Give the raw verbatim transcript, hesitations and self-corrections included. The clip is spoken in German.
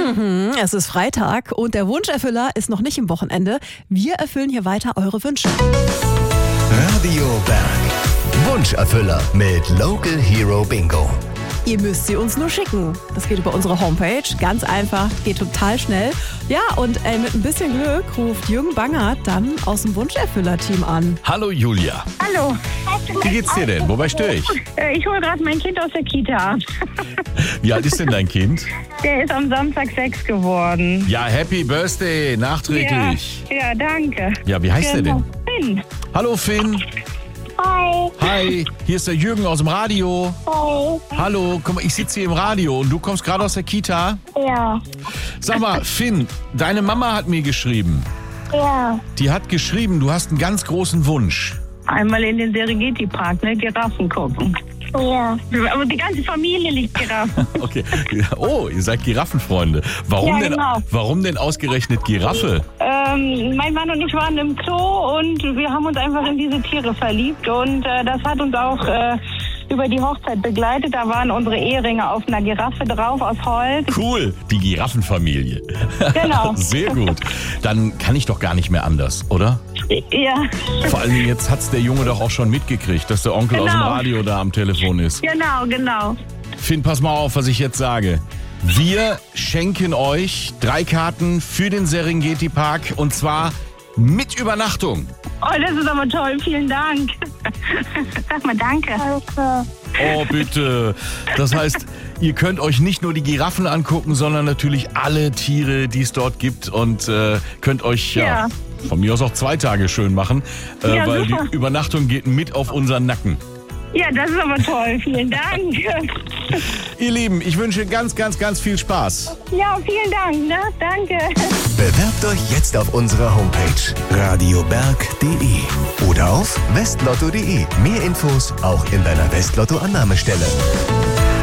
Mhm, es ist Freitag und der Wunscherfüller ist noch nicht im Wochenende. Wir erfüllen hier weiter eure Wünsche. Radio Berg. Wunscherfüller mit Local Hero Bingo. Ihr müsst sie uns nur schicken. Das geht über unsere Homepage. Ganz einfach, geht total schnell. Ja, und ey, mit ein bisschen Glück ruft Jürgen Bangert dann aus dem Wunscherfüller-Team an. Hallo Julia. Hallo. Wie geht's dir denn? Wobei störe ich? Äh, Ich hole gerade mein Kind aus der Kita. Wie alt ist denn dein Kind? Der ist am Samstag sechs geworden. Ja, Happy Birthday, nachträglich. Ja, ja, danke. Ja, wie heißt der denn? Finn. Hallo Finn. Hi. Hi, hier ist der Jürgen aus dem Radio. Hi. Hallo, guck mal, ich sitze hier im Radio und du kommst gerade aus der Kita. Ja. Sag mal, Finn, deine Mama hat mir geschrieben. Ja. Die hat geschrieben, du hast einen ganz großen Wunsch. Einmal in den Serengeti-Park, ne? Giraffen gucken. Ja. Aber die ganze Familie liegt Giraffen. Okay. Oh, ihr seid Giraffenfreunde. Warum, Ja, denn, genau. warum denn ausgerechnet Giraffe? ähm, mein Mann und ich waren im Zoo und wir haben uns einfach in diese Tiere verliebt. Und äh, das hat uns auch äh, über die Hochzeit begleitet. Da waren unsere Eheringe auf einer Giraffe drauf aus Holz. Cool, die Giraffenfamilie. Genau. Sehr gut. Dann kann ich doch gar nicht mehr anders, oder? Ja, Vor allen Dingen, jetzt hat's der Junge doch auch schon mitgekriegt, dass der Onkel aus dem Genau. Radio da am Telefon ist. genau, genau. Finn, pass mal auf, was ich jetzt sage. Wir schenken euch drei Karten für den Serengeti Park und zwar mit Übernachtung. Oh, das ist aber toll. Vielen Dank. Sag mal danke. Danke. Oh, bitte. Das heißt, ihr könnt euch nicht nur die Giraffen angucken, sondern natürlich alle Tiere, die es dort gibt und äh, könnt euch ja, Ja. von mir aus auch zwei Tage schön machen, äh, Ja, weil super. die Übernachtung geht mit auf unseren Nacken. Ja, das ist aber toll. Vielen Dank. Ihr Lieben, ich wünsche ganz, ganz, ganz viel Spaß. Ja, vielen Dank. Ne? Danke. Bewerbt euch jetzt auf unserer Homepage radioberg punkt de oder auf westlotto punkt de. Mehr Infos auch in deiner Westlotto-Annahmestelle.